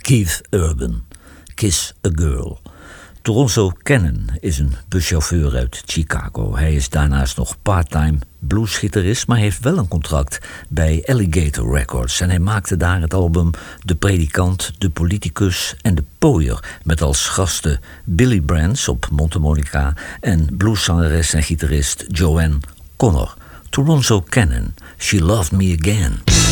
Keith Urban, Kiss a Girl. Toronzo Cannon is een buschauffeur uit Chicago. Hij is daarnaast nog part-time bluesgitarist, maar heeft wel een contract bij Alligator Records. En hij maakte daar het album De Predikant, De Politicus en De Pooier, met als gasten Billy Brands op mondharmonica en blueszangeres en gitarist Joanne Connor. Toronzo Cannon, She Loved Me Again.